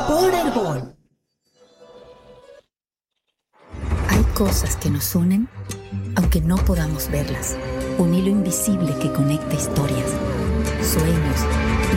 por el gol. Hay cosas que nos unen, aunque no podamos verlas. Un hilo invisible que conecta historias, sueños